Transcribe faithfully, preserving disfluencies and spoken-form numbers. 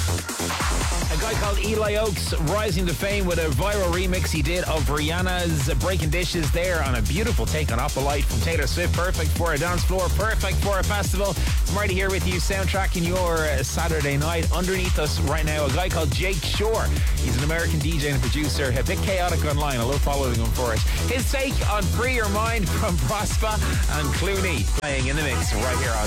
A guy called Eli Oaks rising to fame with a viral remix he did of Rihanna's Breaking Dishes there on a beautiful take on Off the Light from Taylor Swift. Perfect for a dance floor, perfect for a festival. It's Marty here with you, soundtracking your Saturday night. Underneath us right now, a guy called Jake Shore. He's an American D J and producer, a bit chaotic online. I love following him for it. His take on Free Your Mind from Prosper and Clooney playing in the mix right here on